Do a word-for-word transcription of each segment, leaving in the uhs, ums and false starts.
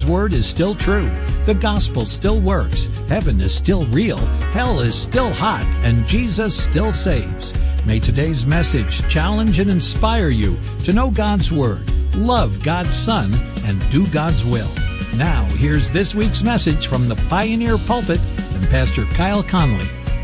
Word is still true. The gospel still works. Heaven is still real. Hell is still hot. And Jesus still saves. May today's message challenge and inspire you to know God's Word, love God's Son, and do God's will. Now, here's this week's message from the Pioneer Pulpit and Pastor Kyle Conley.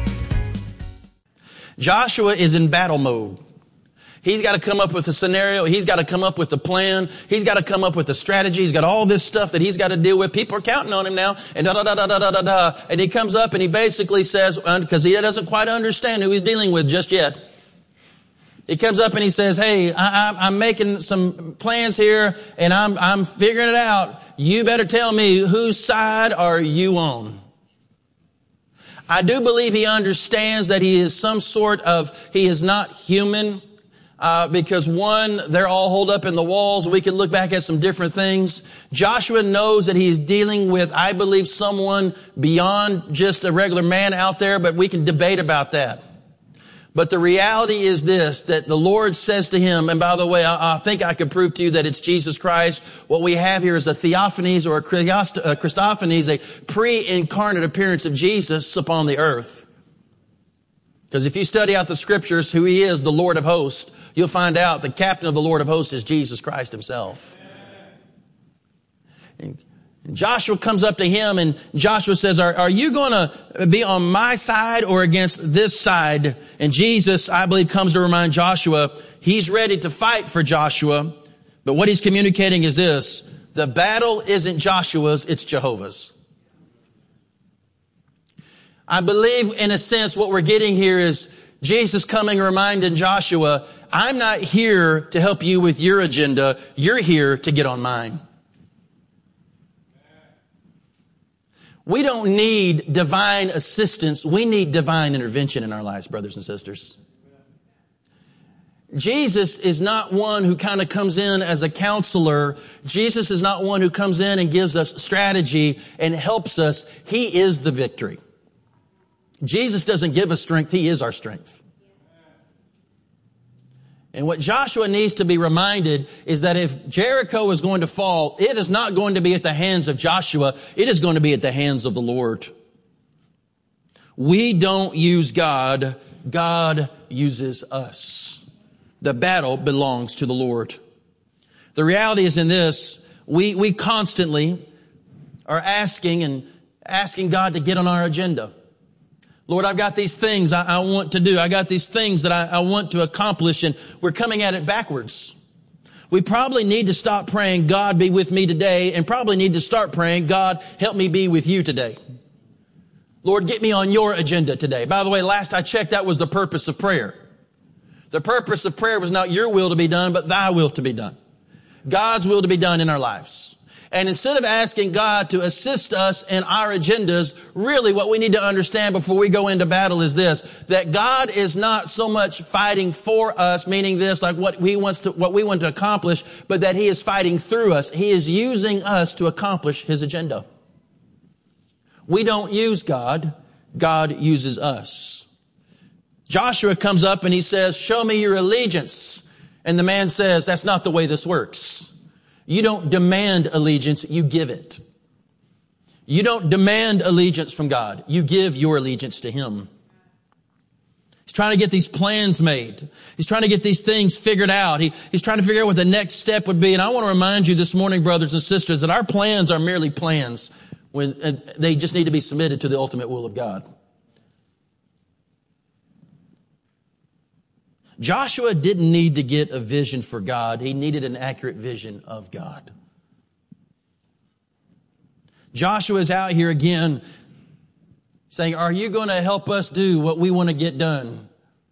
Joshua is in battle mode. He's got to come up with a scenario. He's got to come up with a plan. He's got to come up with a strategy. He's got all this stuff that he's got to deal with. People are counting on him now. And da da da da da da da da. And he comes up and he basically says, because he doesn't quite understand who he's dealing with just yet. He comes up and he says, hey, I, I, I'm making some plans here and I'm, I'm figuring it out. You better tell me, whose side are you on? I do believe he understands that he is some sort of, he is not human. Uh, because one, they're all holed up in the walls. We can look back at some different things. Joshua knows that he's dealing with, I believe, someone beyond just a regular man out there, but we can debate about that. But the reality is this, that the Lord says to him, and by the way, I, I think I could prove to you that it's Jesus Christ. What we have here is a theophanies or a Christophanies, a pre-incarnate appearance of Jesus upon the earth. Because if you study out the scriptures, who he is, the Lord of hosts, you'll find out the captain of the Lord of hosts is Jesus Christ himself. And Joshua comes up to him and Joshua says, are, are you going to be on my side or against this side? And Jesus, I believe, comes to remind Joshua, he's ready to fight for Joshua. But what he's communicating is this, the battle isn't Joshua's, it's Jehovah's. I believe, in a sense, what we're getting here is Jesus coming and reminding Joshua, I'm not here to help you with your agenda. You're here to get on mine. We don't need divine assistance. We need divine intervention in our lives, brothers and sisters. Jesus is not one who kind of comes in as a counselor. Jesus is not one who comes in and gives us strategy and helps us. He is the victory. Jesus doesn't give us strength. He is our strength. And what Joshua needs to be reminded is that if Jericho is going to fall, it is not going to be at the hands of Joshua. It is going to be at the hands of the Lord. We don't use God. God uses us. The battle belongs to the Lord. The reality is in this, we, we constantly are asking and asking God to get on our agenda. Lord, I've got these things I, I want to do. I got these things that I, I want to accomplish, and we're coming at it backwards. We probably need to stop praying, God, be with me today, and probably need to start praying, God, help me be with you today. Lord, get me on your agenda today. By the way, last I checked, that was the purpose of prayer. The purpose of prayer was not your will to be done, but thy will to be done. God's will to be done in our lives. And instead of asking God to assist us in our agendas, really what we need to understand before we go into battle is this, that God is not so much fighting for us, meaning this, like what he wants to, what we want to accomplish, but that he is fighting through us. He is using us to accomplish his agenda. We don't use God. God uses us. Joshua comes up and he says, show me your allegiance. And the man says, that's not the way this works. You don't demand allegiance, you give it. You don't demand allegiance from God. You give your allegiance to him. He's trying to get these plans made. He's trying to get these things figured out. He, he's trying to figure out what the next step would be. And I want to remind you this morning, brothers and sisters, that our plans are merely plans when uh, they just need to be submitted to the ultimate will of God. Joshua didn't need to get a vision for God. He needed an accurate vision of God. Joshua is out here again saying, are you going to help us do what we want to get done?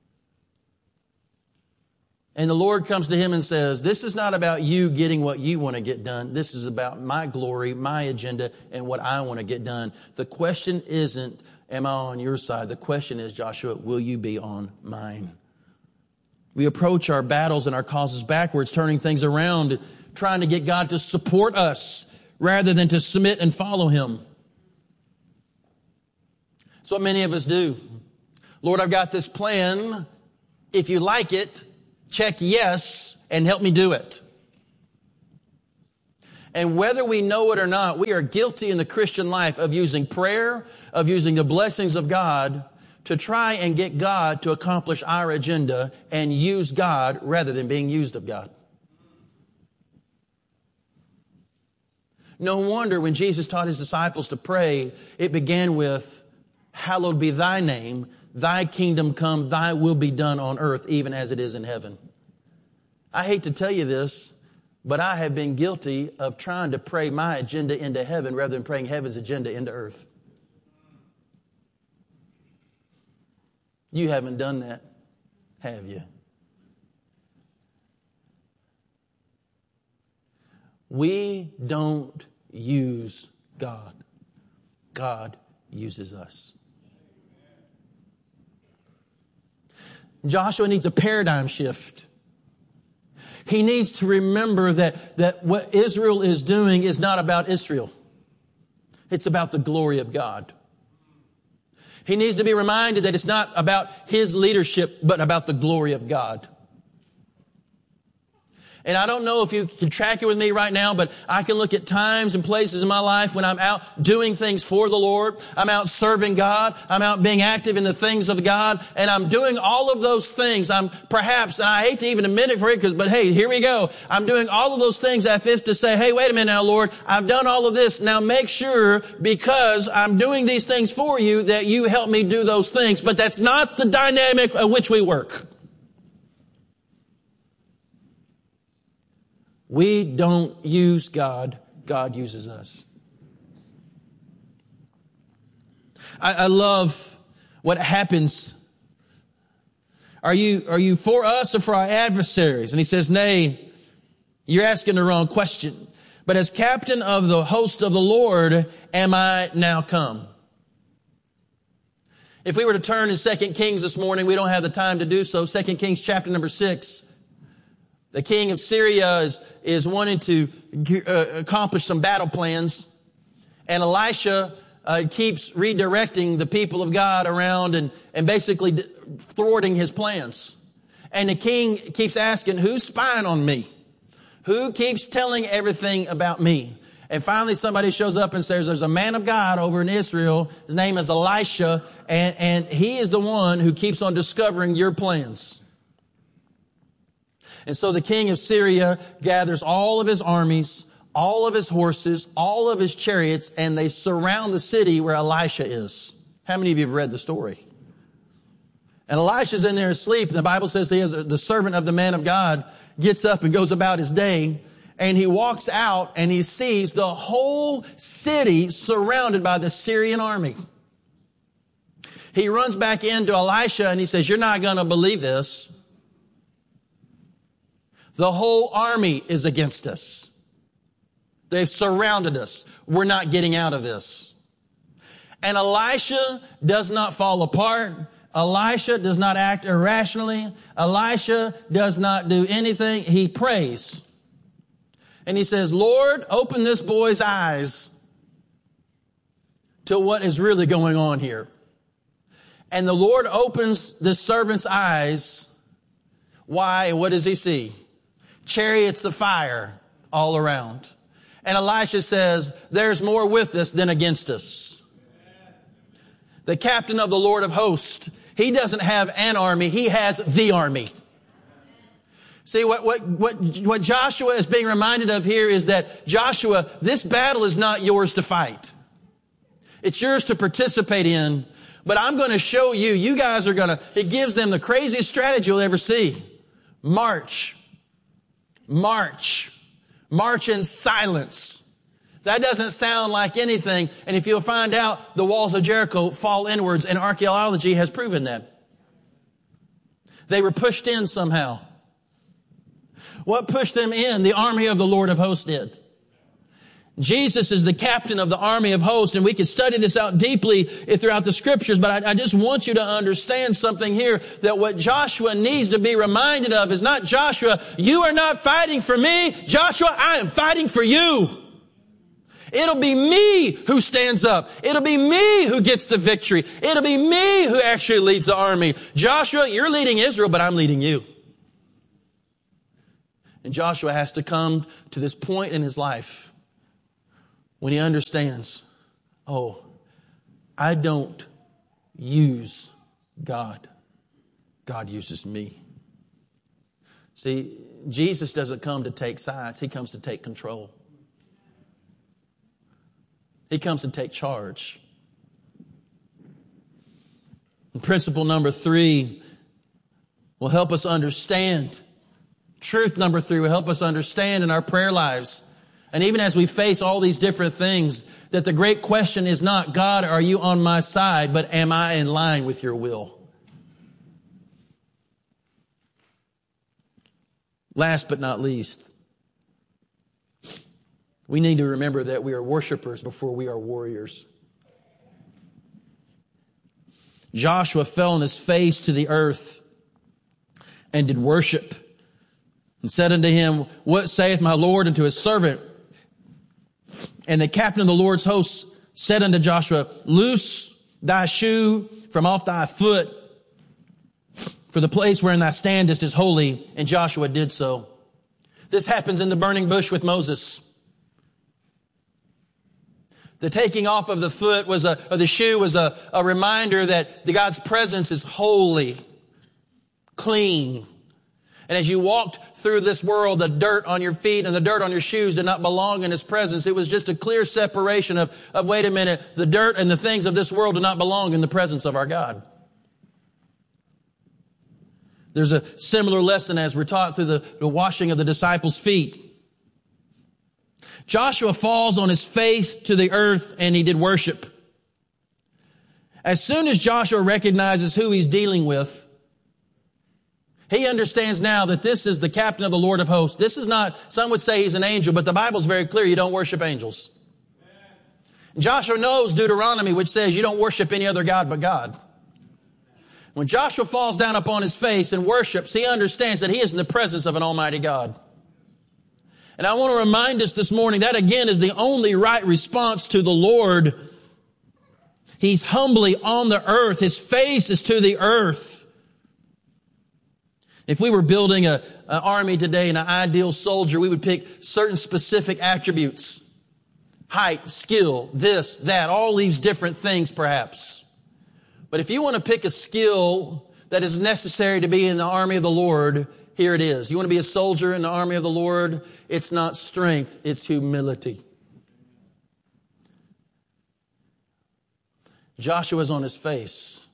And the Lord comes to him and says, this is not about you getting what you want to get done. This is about my glory, my agenda, and what I want to get done. The question isn't, am I on your side? The question is, Joshua, will you be on mine? We approach our battles and our causes backwards, turning things around, trying to get God to support us rather than to submit and follow him. That's what many of us do. Lord, I've got this plan. If you like it, check yes and help me do it. And whether we know it or not, we are guilty in the Christian life of using prayer, of using the blessings of God to try and get God to accomplish our agenda and use God rather than being used of God. No wonder when Jesus taught his disciples to pray, it began with, hallowed be thy name, thy kingdom come, thy will be done on earth, even as it is in heaven. I hate to tell you this, but I have been guilty of trying to pray my agenda into heaven rather than praying heaven's agenda into earth. You haven't done that, have you? We don't use God. God uses us. Joshua needs a paradigm shift. He needs to remember that, that what Israel is doing is not about Israel. It's about the glory of God. He needs to be reminded that it's not about his leadership, but about the glory of God. And I don't know if you can track it with me right now, but I can look at times and places in my life when I'm out doing things for the Lord. I'm out serving God. I'm out being active in the things of God. And I'm doing all of those things. I'm perhaps, and I hate to even admit it for you, because, but hey, here we go. I'm doing all of those things as if to say, hey, wait a minute now, Lord, I've done all of this. Now make sure, because I'm doing these things for you, that you help me do those things. But that's not the dynamic of which we work. We don't use God. God uses us. I, I love what happens. Are you, are you for us or for our adversaries? And he says, nay, you're asking the wrong question. But as captain of the host of the Lord, am I now come? If we were to turn in Second Kings this morning, we don't have the time to do so. Second Kings chapter number six. The king of Syria is, is wanting to uh, accomplish some battle plans. And Elisha uh, keeps redirecting the people of God around and, and basically d- thwarting his plans. And the king keeps asking, who's spying on me? Who keeps telling everything about me? And finally somebody shows up and says, there's a man of God over in Israel. His name is Elisha. And, and he is the one who keeps on discovering your plans. And so the king of Syria gathers all of his armies, all of his horses, all of his chariots, and they surround the city where Elisha is. How many of you have read the story? And Elisha's in there asleep, and the Bible says he is the servant of the man of God gets up and goes about his day, and he walks out and he sees the whole city surrounded by the Syrian army. He runs back into Elisha and he says, you're not going to believe this. The whole army is against us. They've surrounded us. We're not getting out of this. And Elisha does not fall apart. Elisha does not act irrationally. Elisha does not do anything. He prays. And he says, Lord, open this boy's eyes to what is really going on here. And the Lord opens this servant's eyes. Why? What does he see? Chariots of fire all around. And Elisha says, there's more with us than against us. The captain of the Lord of hosts, he doesn't have an army, he has the army. See, what, what, what, what Joshua is being reminded of here is that, Joshua, this battle is not yours to fight. It's yours to participate in. But I'm going to show you, you guys are going to, it gives them the craziest strategy you'll ever see. March. March. March in silence. That doesn't sound like anything. And if you'll find out, the walls of Jericho fall inwards, and archaeology has proven that. They were pushed in somehow. What pushed them in? The army of the Lord of hosts did. Jesus is the captain of the army of hosts, and we can study this out deeply throughout the scriptures, but I, I just want you to understand something here, that what Joshua needs to be reminded of is not, Joshua, you are not fighting for me. Joshua, I am fighting for you. It'll be me who stands up. It'll be me who gets the victory. It'll be me who actually leads the army. Joshua, you're leading Israel, but I'm leading you. And Joshua has to come to this point in his life when he understands, oh, I don't use God. God uses me. See, Jesus doesn't come to take sides. He comes to take control. He comes to take charge. And principle number three will help us understand. Truth number three will help us understand in our prayer lives. And even as we face all these different things, that the great question is not, God, are you on my side, but am I in line with your will? Last but not least, we need to remember that we are worshipers before we are warriors. Joshua fell on his face to the earth and did worship and said unto him, what saith my Lord unto his servant? And the captain of the Lord's hosts said unto Joshua, loose thy shoe from off thy foot, for the place wherein thou standest is holy. And Joshua did so. This happens in the burning bush with Moses. The taking off of the foot was a, or the shoe was a, a reminder that the God's presence is holy, clean. And as you walked through this world, the dirt on your feet and the dirt on your shoes did not belong in His presence. It was just a clear separation of, of, wait a minute, the dirt and the things of this world do not belong in the presence of our God. There's a similar lesson as we're taught through the, the washing of the disciples' feet. Joshua falls on his face to the earth and he did worship. As soon as Joshua recognizes who he's dealing with, he understands now that this is the captain of the Lord of hosts. This is not, some would say he's an angel, but the Bible's very clear, you don't worship angels. Joshua knows Deuteronomy, which says you don't worship any other God but God. When Joshua falls down upon his face and worships, he understands that he is in the presence of an almighty God. And I want to remind us this morning that again is the only right response to the Lord. He's humbly on the earth. His face is to the earth. If we were building a, an army today and an ideal soldier, we would pick certain specific attributes. Height, skill, this, that, all these different things perhaps. But if you want to pick a skill that is necessary to be in the army of the Lord, here it is. You want to be a soldier in the army of the Lord? It's not strength, it's humility. Joshua's on his face,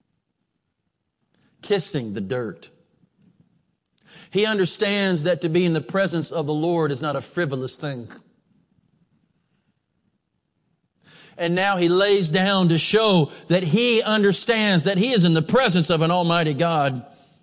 kissing the dirt. He understands that to be in the presence of the Lord is not a frivolous thing. And now he lays down to show that he understands that he is in the presence of an almighty God.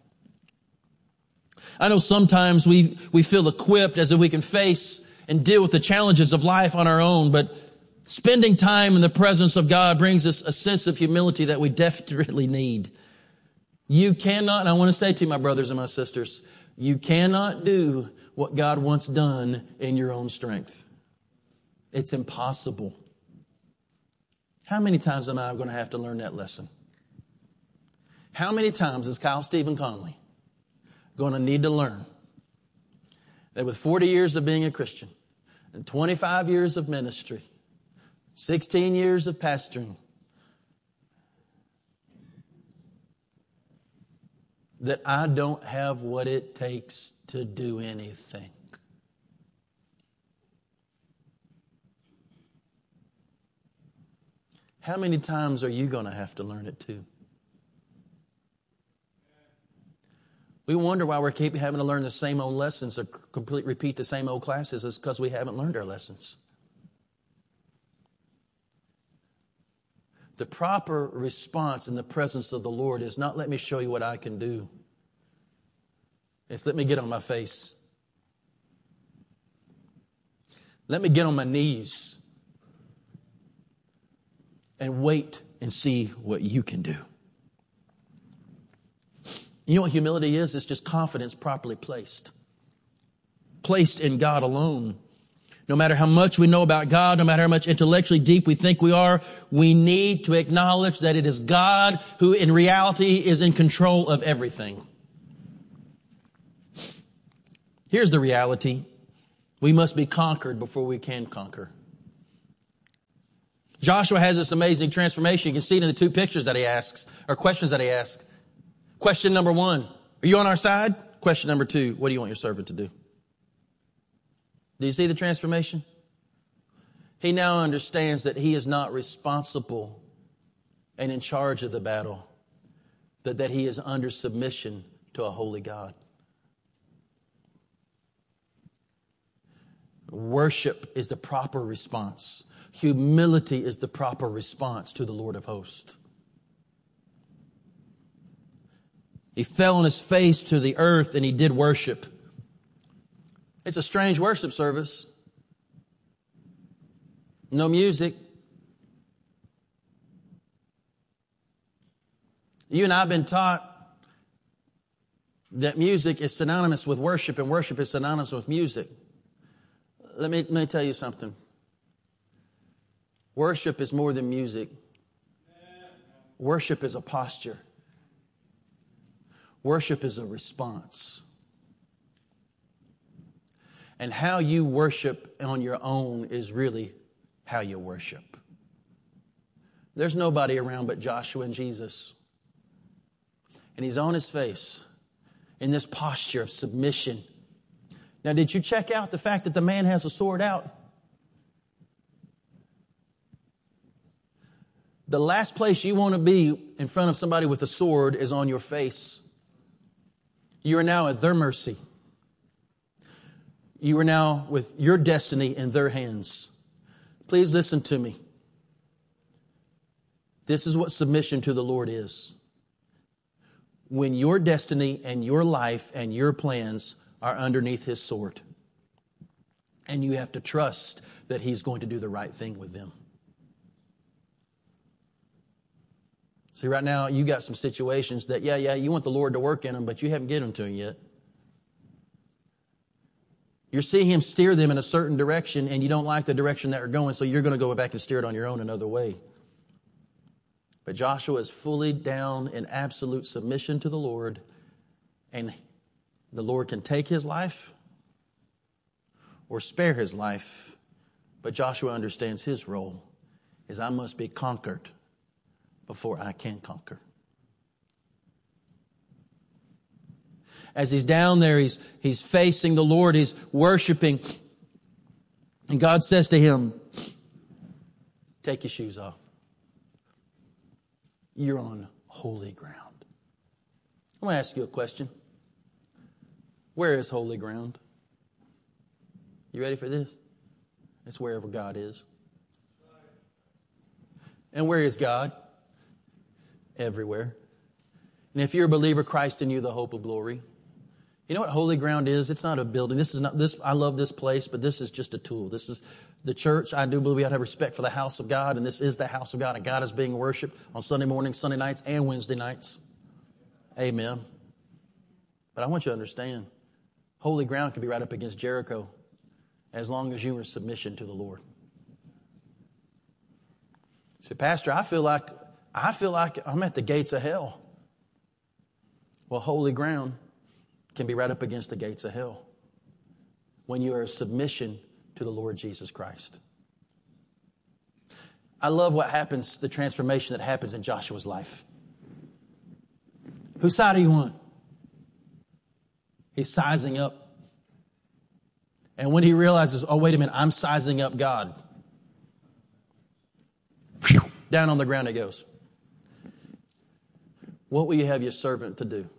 I know sometimes we, we feel equipped as if we can face and deal with the challenges of life on our own, but spending time in the presence of God brings us a sense of humility that we desperately need. You cannot, and I want to say to you, my brothers and my sisters, you cannot do what God wants done in your own strength. It's impossible. How many times am I going to have to learn that lesson? How many times is Kyle Stephen Conley going to need to learn that with forty years of being a Christian and twenty-five years of ministry, sixteen years of pastoring, that I don't have what it takes to do anything? How many times are you going to have to learn it too? We wonder why we keep having to learn the same old lessons or complete repeat the same old classes. It's because we haven't learned our lessons. The proper response in the presence of the Lord is not let me show you what I can do. It's let me get on my face. Let me get on my knees and wait and see what you can do. You know what humility is? It's just confidence properly placed. Placed in God alone. No matter how much we know about God, no matter how much intellectually deep we think we are, we need to acknowledge that it is God who in reality is in control of everything. Here's the reality. We must be conquered before we can conquer. Joshua has this amazing transformation. You can see it in the two pictures that he asks, or questions that he asks. Question number one, are you on our side? Question number two, what do you want your servant to do? Do you see the transformation? He now understands that he is not responsible and in charge of the battle, but that he is under submission to a holy God. Worship is the proper response. Humility is the proper response to the Lord of hosts. He fell on his face to the earth and he did worship. It's a strange worship service. No music. You and I have been taught that music is synonymous with worship and worship is synonymous with music. Let me, let me tell you something. Worship is more than music. Worship is a posture. Worship is a response. And how you worship on your own is really how you worship. There's nobody around but Joshua and Jesus. And he's on his face in this posture of submission. Now, did you check out the fact that the man has a sword out? The last place you want to be in front of somebody with a sword is on your face. You are now at their mercy. You are now with your destiny in their hands. Please listen to me. This is what submission to the Lord is. When your destiny and your life and your plans are underneath His sword. And you have to trust that He's going to do the right thing with them. See, right now, you got some situations that, yeah, yeah, you want the Lord to work in them, but you haven't given them to Him yet. You're seeing Him steer them in a certain direction, and you don't like the direction that they're going, so you're going to go back and steer it on your own another way. But Joshua is fully down in absolute submission to the Lord, and the Lord can take his life or spare his life, but Joshua understands his role is I must be conquered before I can conquer. As he's down there, he's, he's facing the Lord, he's worshiping, and God says to him, take your shoes off. You're on holy ground. I'm going to ask you a question. Where is holy ground? You ready for this? It's wherever God is. And where is God? Everywhere. And if you're a believer, Christ in you, the hope of glory. You know what holy ground is? It's not a building. This is not this. I love this place, but this is just a tool. This is the church. I do believe we have to have respect for the house of God, and this is the house of God, and God is being worshipped on Sunday mornings, Sunday nights, and Wednesday nights. Amen. But I want you to understand, holy ground can be right up against Jericho as long as you are in submission to the Lord. Say, Pastor, I feel like I feel like I'm at the gates of hell. Well, holy ground can be right up against the gates of hell when you are in submission to the Lord Jesus Christ. I love what happens, the transformation that happens in Joshua's life. Whose side are you on? He's sizing up. And when he realizes, oh, wait a minute, I'm sizing up God. Whew, down on the ground it goes. What will you have your servant to do?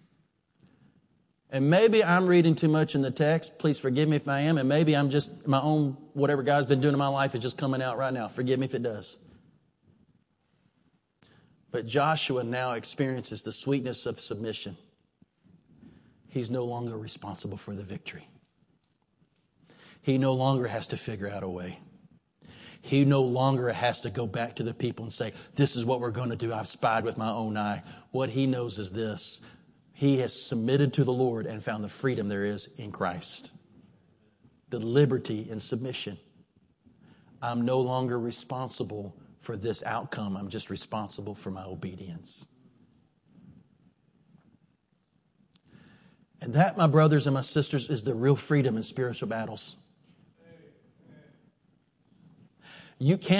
And maybe I'm reading too much in the text. Please forgive me if I am. And maybe I'm just, my own, whatever God's been doing in my life is just coming out right now. Forgive me if it does. But Joshua now experiences the sweetness of submission. He's no longer responsible for the victory. He no longer has to figure out a way. He no longer has to go back to the people and say, this is what we're going to do. I've spied with my own eye. What he knows is this. He has submitted to the Lord and found the freedom there is in Christ. The liberty and submission. I'm no longer responsible for this outcome. I'm just responsible for my obedience. And that, my brothers and my sisters, is the real freedom in spiritual battles. You can't